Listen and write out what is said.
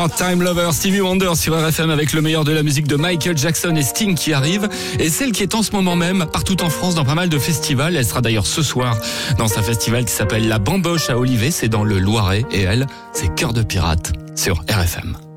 Oh, Time Lover, Stevie Wonder sur RFM avec le meilleur de la musique de Michael Jackson et Sting qui arrive. Et celle qui est en ce moment même partout en France dans pas mal de festivals. Elle sera d'ailleurs ce soir dans un festival qui s'appelle La Bamboche à Olivet. C'est dans le Loiret. Et elle, c'est Cœur de pirate sur RFM.